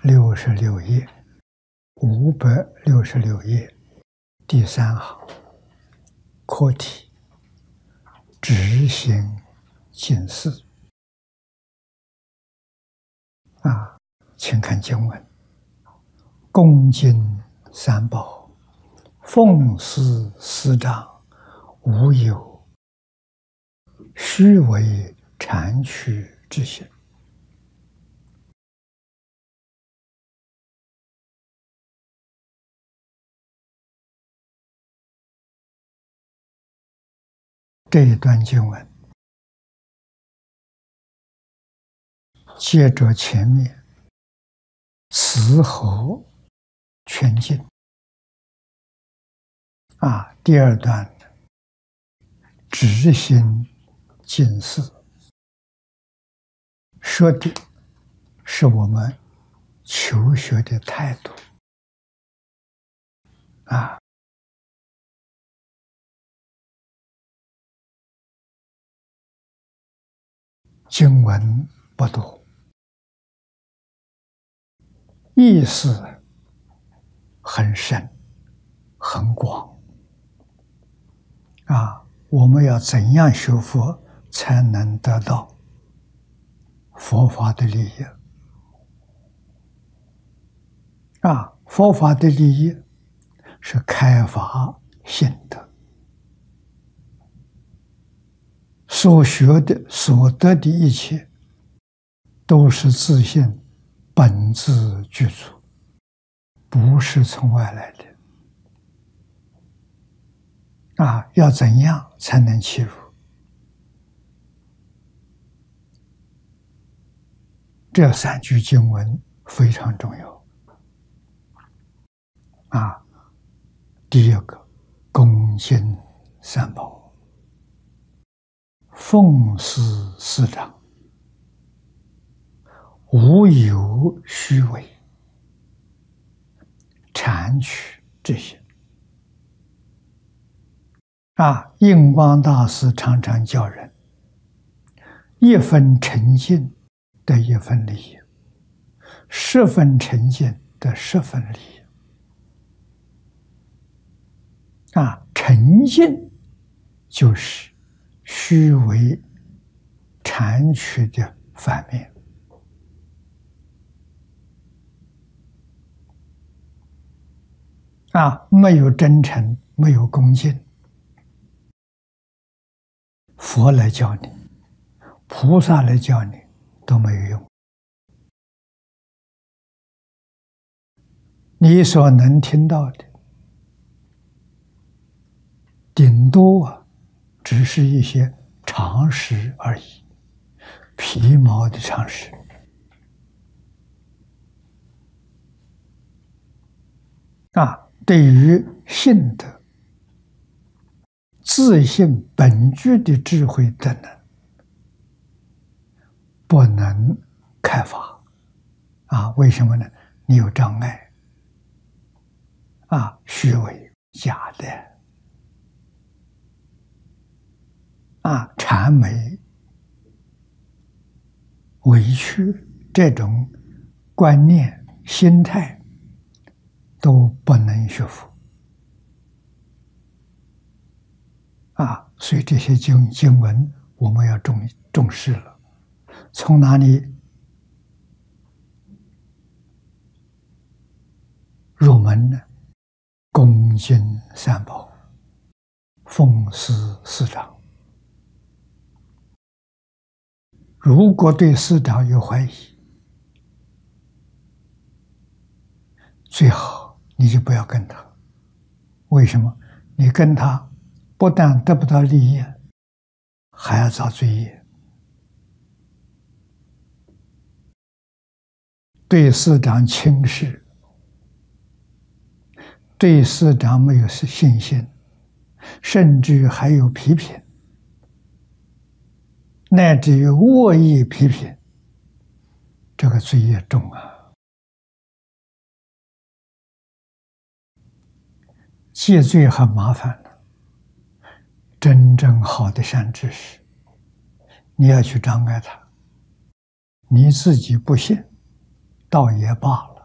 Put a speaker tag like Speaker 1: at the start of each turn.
Speaker 1: 566页，566页第3行课题：直行近似。请看经文：恭敬三宝，奉事师长，无有虚伪谄曲之行。这一段经文接着前面慈和劝进第二段直行近似，说的是我们求学的态度经文不多，意思很深很广我们要怎样学佛才能得到佛法的利益佛法的利益是开发心得，所学的所得的一切都是自性本自具足，不是从外来的要怎样才能契入？这3句经文非常重要第一个，恭敬三宝，奉事师长，无有虚伪谄曲之行印光大师常常教人1分沉静得1分利益，10分沉静得10分利益沉静就是虚伪谄曲的反面没有真诚，没有恭敬，佛来教你，菩萨来教你都没有用。你所能听到的顶多只是一些常识而已，皮毛的常识对于性德自性本具的智慧等能不能开发为什么呢？你有障碍虚伪假的谄媚委屈，这种观念心态都不能学佛所以这些经文我们要重视了。从哪里入门呢？恭敬三宝，奉事师长。如果对师长有怀疑，最好你就不要跟他。为什么？你跟他不但得不到利益，还要遭罪业。对师长轻视，对师长没有信心，甚至还有批评，乃至于恶意批评，这个罪业重戒罪很麻烦的。真正好的善知识，你要去障碍他，你自己不信倒也罢了，